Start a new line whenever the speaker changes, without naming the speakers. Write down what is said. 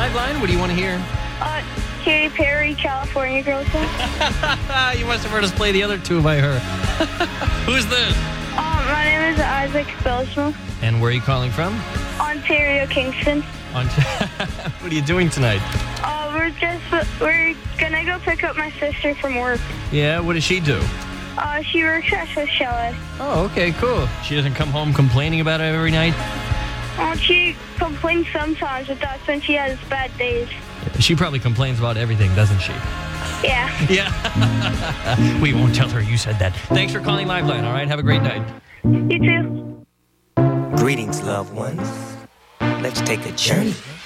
Liveline, what do you want to hear?
Katy Perry, California Girls song.
You must have heard us play the other two by her. Who's this?
My name is Isaac Belshma.
And where are you calling from?
Ontario, Kingston.
What are you doing tonight?
We're gonna go pick up my sister from work.
Yeah, what does she do?
She works at Swiss Chalet.
Oh, okay, cool. She doesn't come home complaining about it every night?
She complains sometimes, but that's when she has bad days.
She probably complains about everything, doesn't she?
Yeah.
Yeah. We won't tell her you said that. Thanks for calling Liveline, all right? Have a great night.
You too.
Greetings, loved ones. Let's take a journey.